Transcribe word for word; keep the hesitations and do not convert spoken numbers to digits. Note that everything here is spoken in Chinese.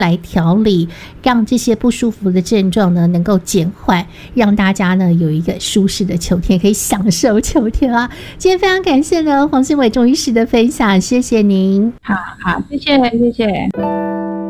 来调理，让这些不舒服的症状呢能够减缓，让大家呢有一个舒适的秋天，可以享受秋天啊！今天非常感谢呢黄新伟中医师的分享，谢谢您。 好好，谢谢谢谢。